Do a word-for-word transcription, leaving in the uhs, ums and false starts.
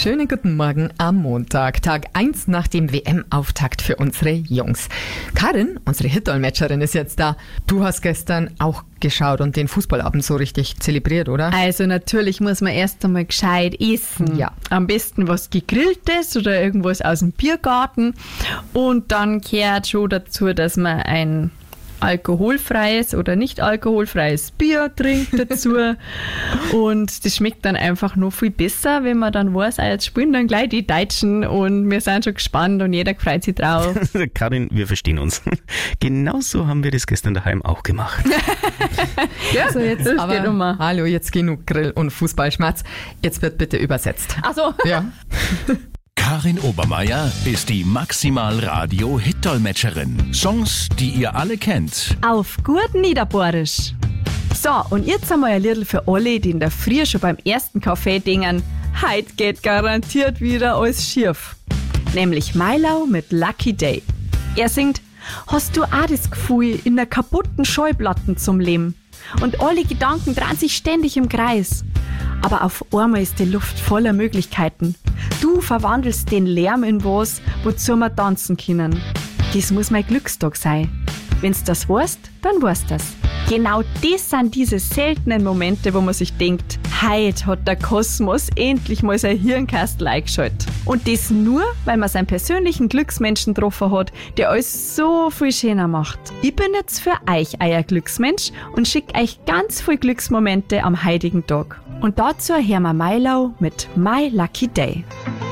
Schönen guten Morgen am Montag, Tag eins nach dem W M-Auftakt für unsere Jungs. Karin, unsere Hit-Dolmetscherin, ist jetzt da. Du hast gestern auch geschaut und den Fußballabend so richtig zelebriert, oder? Also natürlich muss man erst einmal gescheit essen. Ja. Am besten was Gegrilltes oder irgendwas aus dem Biergarten. Und dann gehört schon dazu, dass man ein alkoholfreies oder nicht alkoholfreies Bier trinkt dazu. Und das schmeckt dann einfach noch viel besser, wenn man dann weiß, ah, jetzt spielen dann gleich die Deutschen und wir sind schon gespannt und jeder freut sich drauf. Karin, wir verstehen uns. Genauso haben wir das gestern daheim auch gemacht. Ja, so jetzt, das aber geht immer. hallo, jetzt genug Grill- und Fußballschmerz. Jetzt wird bitte übersetzt. Ach so. Ja. Karin Obermeier ist die Maximal-Radio-Hit-Dolmetscherin. Songs, die ihr alle kennt. Auf gut Niederbohrisch. So, und jetzt einmal ein Liedl für alle, die in der Früh schon beim ersten Kaffee denken, heute geht garantiert wieder alles schief. Nämlich Mailau mit Lucky Day. Er singt, hast du auch das Gefühl, in der kaputten Schallplatten zum Leben? Und alle Gedanken drehen sich ständig im Kreis. Aber auf einmal ist die Luft voller Möglichkeiten. Du verwandelst den Lärm in was, wozu wir tanzen können. Das muss mein Glückstag sein. Wenn's das weißt, dann weißt das. Genau das sind diese seltenen Momente, wo man sich denkt, heute hat der Kosmos endlich mal sein Hirnkastel eingeschaltet. Und das nur, weil man seinen persönlichen Glücksmenschen getroffen hat, der alles so viel schöner macht. Ich bin jetzt für euch euer Glücksmensch und schicke euch ganz viel Glücksmomente am heutigen Tag. Und dazu hören wir Mailau mit My Lucky Day.